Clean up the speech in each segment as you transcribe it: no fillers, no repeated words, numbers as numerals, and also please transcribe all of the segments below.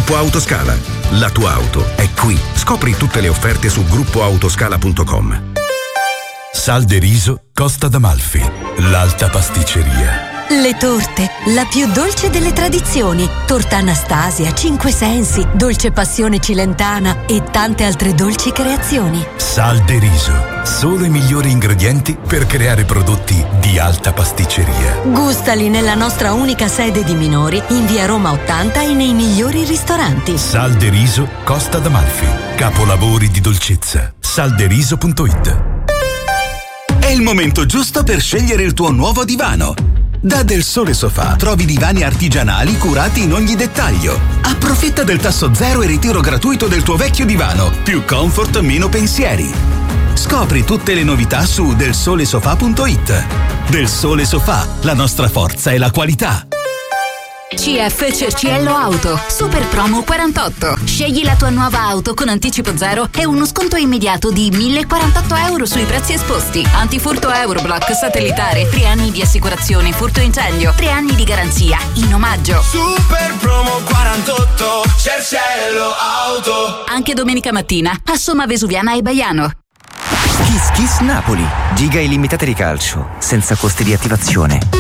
Gruppo Autoscala. La tua auto è qui. Scopri tutte le offerte su gruppoautoscala.com. Sal de riso Costa d'Amalfi, l'alta pasticceria. Le torte, la più dolce delle tradizioni. Torta Anastasia, Cinque Sensi, Dolce Passione Cilentana e tante altre dolci creazioni. Sal de riso, solo i migliori ingredienti per creare prodotti di alta pasticceria. Gustali nella nostra unica sede di Minori, in via Roma 80 e nei migliori ristoranti. Sal de riso Costa d'Amalfi, capolavori di dolcezza. Salderiso.it. È il momento giusto per scegliere il tuo nuovo divano. Da Del Sole Sofà trovi divani artigianali curati in ogni dettaglio. Approfitta del tasso zero e ritiro gratuito del tuo vecchio divano. Più comfort, meno pensieri. Scopri tutte le novità su delsolesofà.it. Del Sole Sofà, la nostra forza è la qualità. CF Cerciello Auto, super promo 48. Scegli la tua nuova auto con anticipo zero e uno sconto immediato di 1.048 euro sui prezzi esposti. Antifurto Euroblock satellitare, 3 anni di assicurazione furto incendio, 3 anni di garanzia in omaggio. Super promo 48, Cerciello Auto. Anche domenica mattina a Somma Vesuviana e Baiano. Kiss Kiss Napoli, giga illimitate di calcio, senza costi di attivazione.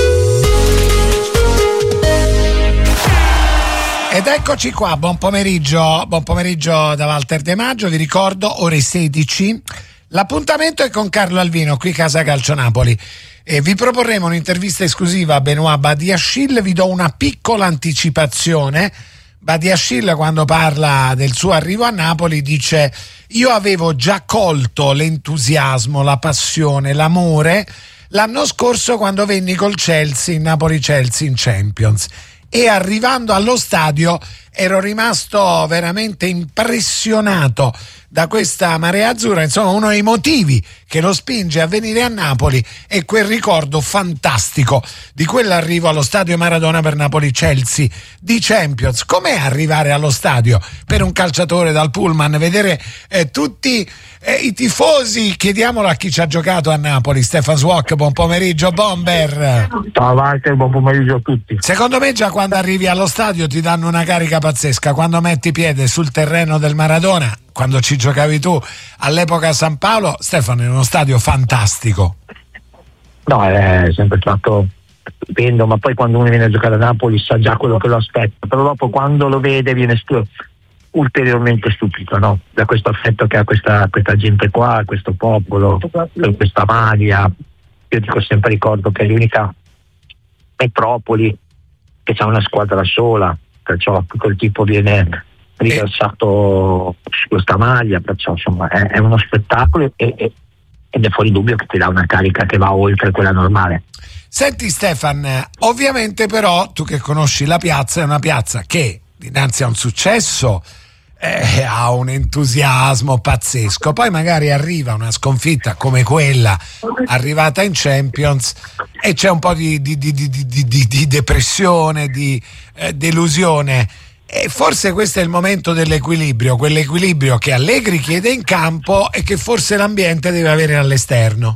Ed eccoci qua, buon pomeriggio da Walter De Maggio. Vi ricordo, ore 16, l'appuntamento è con Carlo Alvino, qui Casa Calcio Napoli, e vi proporremo un'intervista esclusiva a Benoît Badiachile. Vi do una piccola anticipazione. Badiachile, quando parla del suo arrivo a Napoli, dice: io avevo già colto l'entusiasmo, la passione, l'amore l'anno scorso quando venni col Chelsea in Napoli-Chelsea in Champions, e arrivando allo stadio ero rimasto veramente impressionato da questa marea azzurra. Insomma, uno dei motivi che lo spinge a venire a Napoli è quel ricordo fantastico di quell'arrivo allo stadio Maradona per Napoli-Chelsea di Champions. Com'è arrivare allo stadio per un calciatore dal pullman, vedere tutti i tifosi? Chiediamolo a chi ci ha giocato a Napoli. Stefan Swok, buon pomeriggio Bomber. Ciao Walter, buon pomeriggio a tutti. Secondo me già quando arrivi allo stadio ti danno una carica pazzesca. Quando metti piede sul terreno del Maradona, quando ci giocavi tu all'epoca a San Paolo, Stefano, è uno stadio fantastico. No, è sempre stato stupendo, ma poi quando uno viene a giocare a Napoli sa già quello che lo aspetta, però dopo quando lo vede viene ulteriormente stupito, no? Da questo affetto che ha questa gente qua, questo popolo, questa maglia. Io dico sempre, ricordo che è l'unica metropoli che ha una squadra sola, perciò quel tipo viene riversato su questa maglia, perciò insomma è uno spettacolo ed è fuori dubbio che ti dà una carica che va oltre quella normale. Senti Stefan, ovviamente però tu che conosci la piazza, è una piazza che dinanzi a un successo ha un entusiasmo pazzesco, poi magari arriva una sconfitta come quella arrivata in Champions e c'è un po' di depressione, di delusione, e forse questo è il momento dell'equilibrio, quell'equilibrio che Allegri chiede in campo e che forse l'ambiente deve avere all'esterno.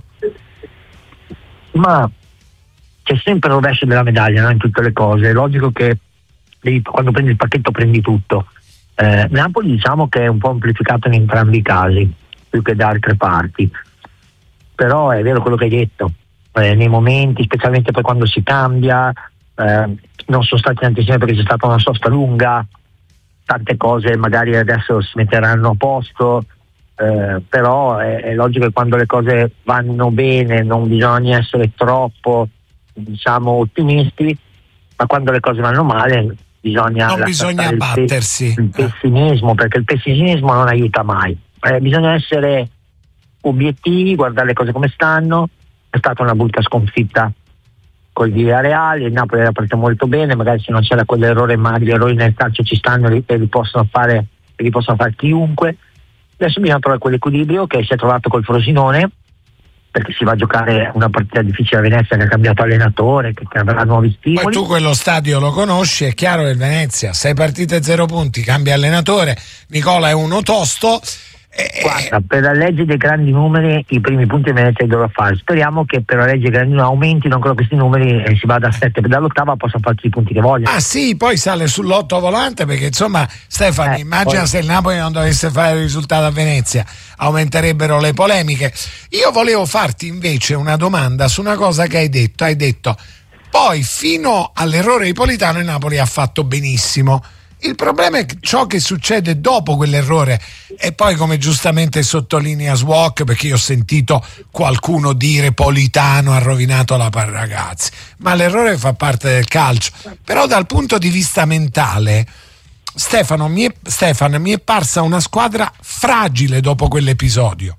Ma c'è sempre il rovescio della medaglia, no? In tutte le cose è logico che quando prendi il pacchetto prendi tutto. Napoli diciamo che è un po' amplificato in entrambi i casi, più che da altre parti, però è vero quello che hai detto, nei momenti, specialmente poi quando si cambia, non sono stati tantissimi perché c'è stata una sosta lunga, tante cose magari adesso si metteranno a posto, però è logico che quando le cose vanno bene non bisogna essere troppo, diciamo, ottimisti, ma quando le cose vanno male non bisogna abbattersi il pessimismo, perché il pessimismo non aiuta mai. Bisogna essere obiettivi, guardare le cose come stanno. È stata una brutta sconfitta col Villarreal, il Napoli era partito molto bene, magari se non c'era quell'errore, ma gli errori nel calcio ci stanno e li possono fare chiunque. Adesso bisogna trovare quell'equilibrio che si è trovato col Frosinone, perché si va a giocare una partita difficile a Venezia, che ha cambiato allenatore, che avrà nuovi stimoli. Poi tu quello stadio lo conosci, è chiaro che Venezia 6 partite 0 punti, cambia allenatore, Nicola è uno tosto, Guarda, per la legge dei grandi numeri i primi punti di Venezia li dovrà fare. Speriamo che per la legge dei grandi numeri aumenti, non credo che questi numeri si vada a 7, dall'ottava possa farci i punti che vogliono. Ah sì, poi sale sull'otto volante, perché insomma Stefano, immagina poi... se il Napoli non dovesse fare il risultato a Venezia, aumenterebbero le polemiche. Io volevo farti invece una domanda su una cosa che hai detto poi fino all'errore di Politano il Napoli ha fatto benissimo. Il problema è ciò che succede dopo quell'errore, e poi, come giustamente sottolinea Swok, perché io ho sentito qualcuno dire Politano ha rovinato la ragazzi, ma l'errore fa parte del calcio. Però dal punto di vista mentale, Stefano, mi è parsa una squadra fragile dopo quell'episodio.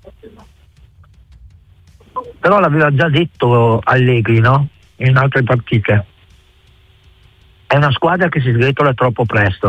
Però l'aveva già detto Allegri, no? In altre partite. È una squadra che si sgretola troppo presto,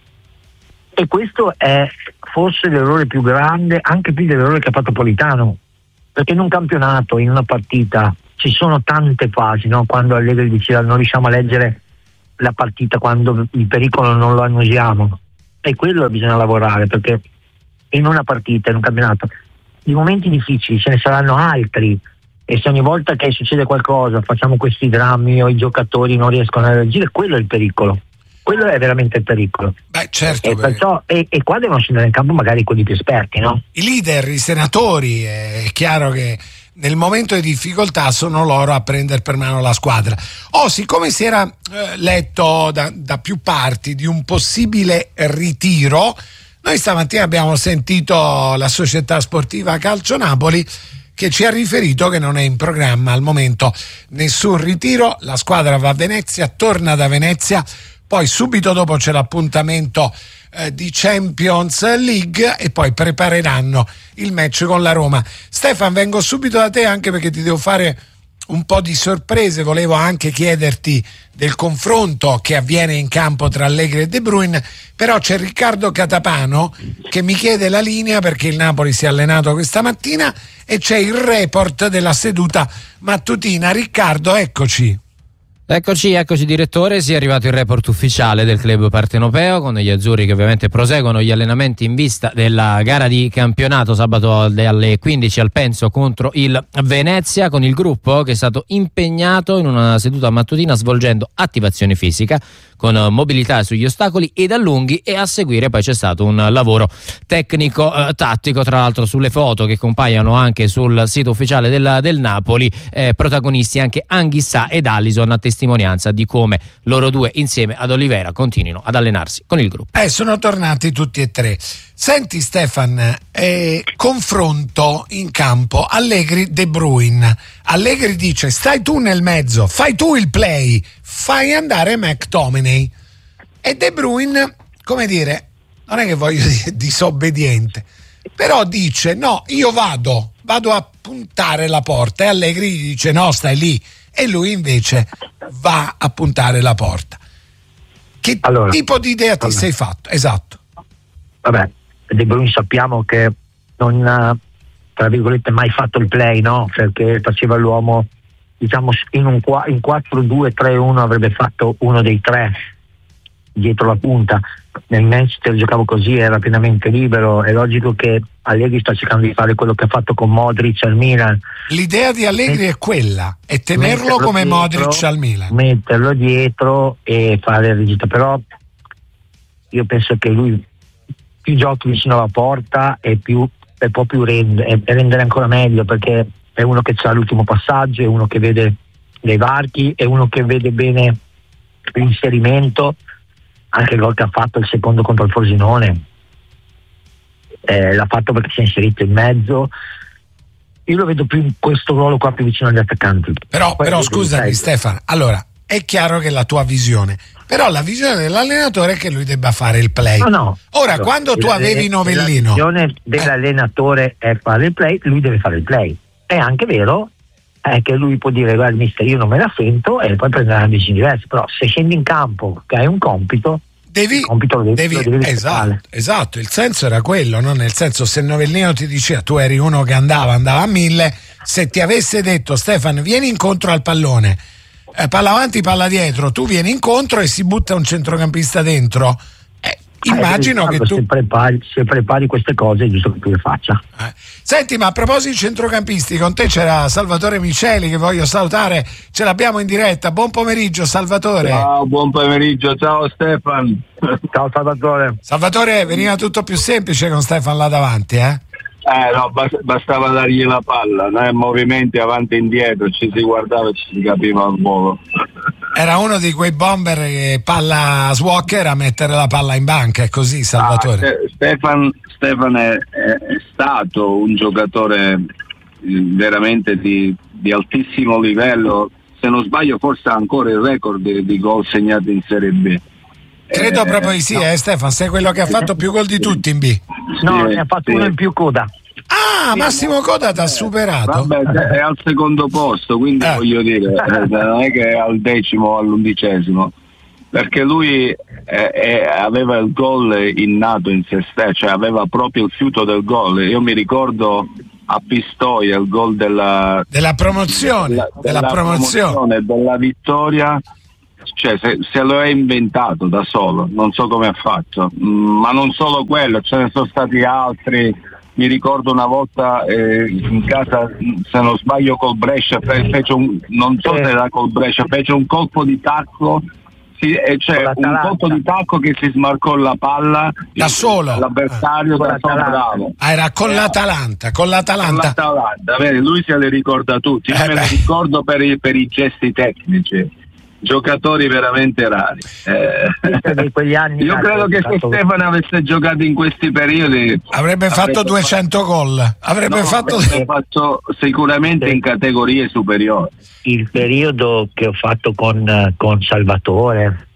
e questo è forse l'errore più grande, anche più dell'errore che ha fatto Politano, perché in un campionato, in una partita ci sono tante fasi, no? Quando Allegri diceva non riusciamo a leggere la partita, quando il pericolo non lo annusiamo, e quello bisogna lavorare, perché in una partita, in un campionato, di momenti difficili ce ne saranno altri, e se ogni volta che succede qualcosa facciamo questi drammi o i giocatori non riescono a reagire, quello è il pericolo, quello è veramente il pericolo. Beh, certo, e perciò e qua devono scendere in campo magari quelli più esperti, no? I leader, i senatori, è chiaro che nel momento di difficoltà sono loro a prendere per mano la squadra. Siccome si era letto da più parti di un possibile ritiro, noi stamattina abbiamo sentito la società sportiva Calcio Napoli che ci ha riferito che non è in programma al momento nessun ritiro. La squadra va a Venezia, torna da Venezia, poi subito dopo c'è l'appuntamento di Champions League e poi prepareranno il match con la Roma. Stefan, vengo subito da te, anche perché ti devo fare un po' di sorprese. Volevo anche chiederti del confronto che avviene in campo tra Allegri e De Bruyne, però c'è Riccardo Catapano che mi chiede la linea perché il Napoli si è allenato questa mattina e c'è il report della seduta mattutina. Riccardo, eccoci. Eccoci direttore, è arrivato il report ufficiale del club partenopeo con gli azzurri che ovviamente proseguono gli allenamenti in vista della gara di campionato sabato alle 15 al Penso contro il Venezia, con il gruppo che è stato impegnato in una seduta mattutina svolgendo attivazione fisica con mobilità sugli ostacoli ed allunghi, e a seguire poi c'è stato un lavoro tecnico tattico, tra l'altro sulle foto che compaiono anche sul sito ufficiale del Napoli, protagonisti anche Anghissà ed Alisson, a testimonianza di come loro due insieme ad Oliveira continuino ad allenarsi con il gruppo. Sono tornati tutti e tre. Senti Stefan, confronto in campo Allegri-De Bruyne. Allegri dice stai tu nel mezzo, fai tu il play, fai andare McTominay, e De Bruyne, come dire, non è che voglio dire disobbediente, però dice no, io vado a puntare la porta, e Allegri gli dice no, stai lì, e lui invece va a puntare la porta. Che tipo di idea ti sei fatto? Esatto. Vabbè, De Bruyne sappiamo che non ha, tra virgolette, mai fatto il play, no? Perché faceva l'uomo, diciamo, in 4-2-3-1 avrebbe fatto uno dei tre dietro la punta. Nel Manchester giocavo così, era pienamente libero. È logico che Allegri sta cercando di fare quello che ha fatto con Modric al Milan. L'idea di Allegri è quella, è tenerlo come dietro, Modric al Milan, metterlo dietro e fare il regista. Però io penso che lui più giochi vicino alla porta e può più rendere ancora meglio, perché è uno che ha l'ultimo passaggio, è uno che vede dei varchi, è uno che vede bene l'inserimento. Anche il gol che ha fatto il secondo contro il Frosinone l'ha fatto perché si è inserito in mezzo. Io lo vedo più in questo ruolo qua, più vicino agli attaccanti. Però scusami Stefano, allora è chiaro che la tua visione, però la visione dell'allenatore è che lui debba fare il play. No. Ora, allora, quando tu avevi Novellino, la visione dell'allenatore è fare il play, lui deve fare il play. È anche vero che lui può dire guarda mister, io non me la sento, e poi prendere una decisione diversa. Però se scendi in campo che hai un compito, devi esatto, il senso era quello, no? Nel senso, se Novellino ti diceva, tu eri uno che andava a 1000, se ti avesse detto Stefano vieni incontro al pallone, palla avanti, palla dietro, tu vieni incontro e si butta un centrocampista dentro, immagino che tu se prepari queste cose è giusto che tu le faccia. Senti, ma a proposito di centrocampisti, con te c'era Salvatore Miceli che voglio salutare, ce l'abbiamo in diretta. Buon pomeriggio Salvatore. Ciao, buon pomeriggio, ciao Stefan. Ciao Salvatore. Salvatore, veniva tutto più semplice con Stefan là davanti, eh? No, bastava dargli la palla, movimenti avanti e indietro, ci si guardava e ci si capiva al volo. Era uno di quei bomber che palla swalker a mettere la palla in banca, è così Salvatore? Stefan è stato un giocatore veramente di altissimo livello, se non sbaglio forse ha ancora il record di gol segnati in Serie B. Credo proprio di sì, Stefan, sei quello che ha fatto più gol di tutti in B. No, ne ha fatto uno in più Coda. Ah, Massimo Coda ti ha superato. Vabbè, è al secondo posto, quindi voglio dire, non è che è al 10° o all'11°, perché lui aveva il gol innato in se stesso, cioè aveva proprio il fiuto del gol. Io mi ricordo a Pistoia il gol della promozione, della vittoria. Cioè se lo è inventato da solo, non so come ha fatto, ma non solo quello, ce ne sono stati altri. Mi ricordo una volta in casa, se non sbaglio col Brescia, fece non so se era col Brescia, fece un colpo di tacco, un colpo di tacco che si smarcò la palla da solo, l'avversario da solo, bravo. Era con l'Atalanta. Vedi, lui se le ricorda tutti, io me le ricordo per i gesti tecnici. Giocatori veramente rari. Io credo che se Stefano avesse giocato in questi periodi avrebbe fatto 200 gol. Avrebbe fatto sicuramente in categorie superiori. Il periodo che ho fatto con Salvatore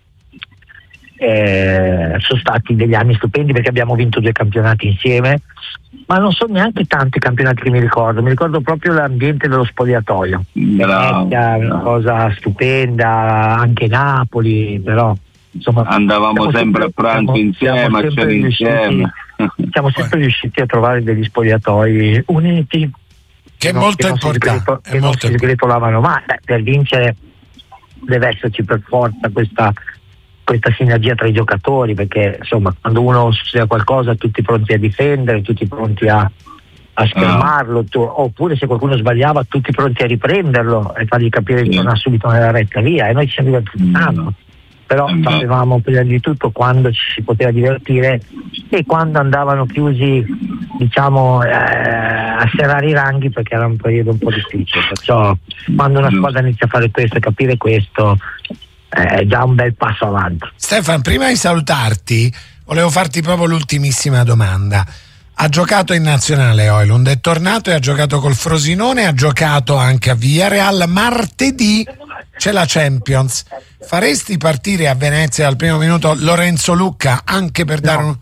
sono stati degli anni stupendi, perché abbiamo vinto 2 campionati insieme, ma non sono neanche tanti campionati che mi ricordo proprio l'ambiente dello spogliatoio. Una cosa stupenda, anche Napoli, però insomma andavamo sempre a pranzo insieme, a cena insieme. Siamo sempre riusciti a trovare degli spogliatoi uniti, che è molto importante, che non si sgretolavano mai. Per vincere deve esserci per forza questa sinergia tra i giocatori, perché insomma quando uno succede qualcosa tutti pronti a difendere, tutti pronti a schermarlo, oppure se qualcuno sbagliava tutti pronti a riprenderlo e fargli capire di tornare subito nella retta via, e noi ci siamo divertiti tanto, però sapevamo prima di tutto quando ci si poteva divertire e quando andavano chiusi, diciamo, a serrare i ranghi, perché era un periodo un po' difficile. Perciò quando una squadra inizia a fare questo e capire questo è già un bel passo avanti. Stefan, prima di salutarti volevo farti proprio l'ultimissima domanda. Ha giocato in nazionale Højlund, è tornato e ha giocato col Frosinone, ha giocato anche a Villarreal. Martedì c'è la Champions. Faresti partire a Venezia al primo minuto Lorenzo Lucca anche per dare un...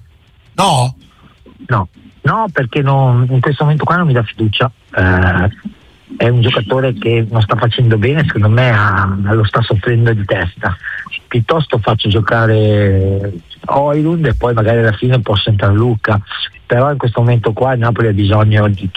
No, perché in questo momento qua non mi dà fiducia. È un giocatore che non sta facendo bene, secondo me lo sta soffrendo di testa. Piuttosto faccio giocare Højlund e poi magari alla fine posso entrare Lucca, però in questo momento qua il Napoli ha bisogno di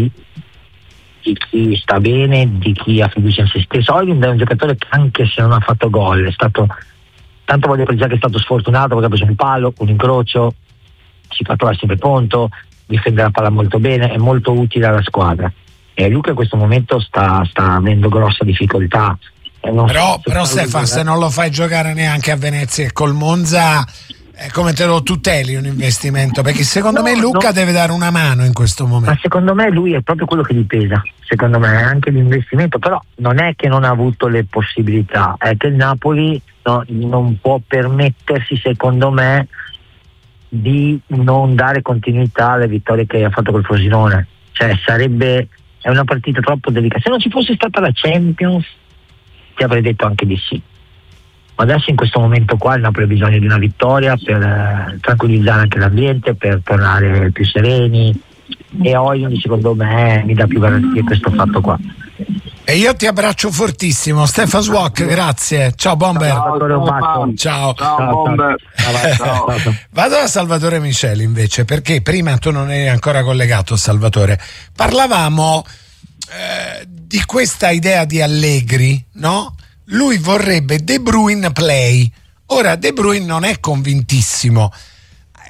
chi sta bene, di chi ha fiducia in se stesso. Højlund è un giocatore che anche se non ha fatto gol tanto voglio pensare che è stato sfortunato, perché ha preso un palo, un incrocio, si fa trovare sempre pronto, difende la palla molto bene, è molto utile alla squadra. E Luca in questo momento sta avendo grossa difficoltà. Però Stefan, se non lo fai giocare neanche a Venezia e col Monza, come te lo tuteli un investimento? Perché secondo me Luca deve dare una mano in questo momento. Ma secondo me lui è proprio quello che gli pesa, secondo me, anche l'investimento. Però non è che non ha avuto le possibilità, è che il Napoli non può permettersi, secondo me, di non dare continuità alle vittorie che ha fatto col Frosinone. Cioè è una partita troppo delicata. Se non ci fosse stata la Champions ti avrei detto anche di sì, ma adesso in questo momento qua il Napoli ha bisogno di una vittoria per tranquillizzare anche l'ambiente, per tornare più sereni, e Højlund secondo me mi dà più garanzie questo fatto qua. E io ti abbraccio fortissimo, Stefan Swalk, grazie. Ciao Bomber. Ciao. Bomber. Ciao. Vado da Salvatore Miceli invece, perché prima tu non eri ancora collegato, Salvatore. Parlavamo di questa idea di Allegri, no? Lui vorrebbe De Bruyne play. Ora De Bruyne non è convintissimo.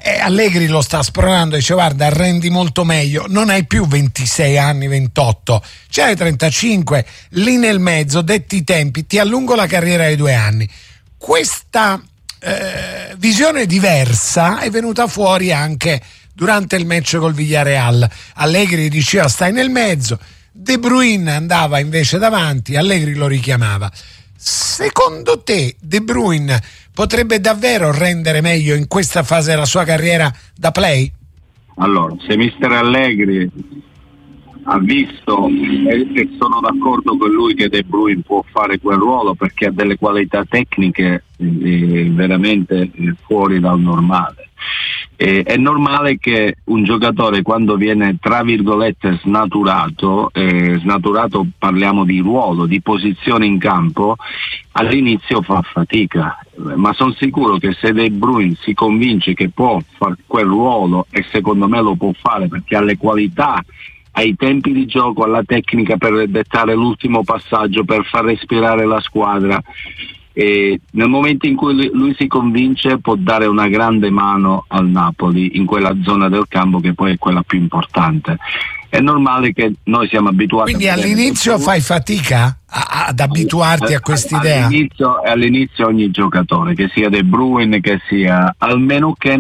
Allegri lo sta spronando, dice guarda, rendi molto meglio, non hai più 26 anni, 28, c'hai 35, lì nel mezzo, detti i tempi, ti allungo la carriera ai 2 anni. Questa visione diversa è venuta fuori anche durante il match col Villarreal. Allegri diceva stai nel mezzo, De Bruyne andava invece davanti, Allegri lo richiamava. Secondo te De Bruyne potrebbe davvero rendere meglio in questa fase della sua carriera da play? Allora, se mister Allegri ha visto e sono d'accordo con lui che De Bruyne può fare quel ruolo perché ha delle qualità tecniche veramente fuori dal normale. È normale che un giocatore quando viene tra virgolette snaturato parliamo di ruolo, di posizione in campo, all'inizio fa fatica, ma sono sicuro che se De Bruyne si convince che può fare quel ruolo, e secondo me lo può fare perché ha le qualità, ai tempi di gioco, alla tecnica per dettare l'ultimo passaggio, per far respirare la squadra, e nel momento in cui lui si convince può dare una grande mano al Napoli in quella zona del campo che poi è quella più importante. È normale che noi siamo abituati. Quindi all'inizio fai fatica ad abituarti a quest'idea? All'inizio ogni giocatore, che sia De Bruyne, che sia, almeno che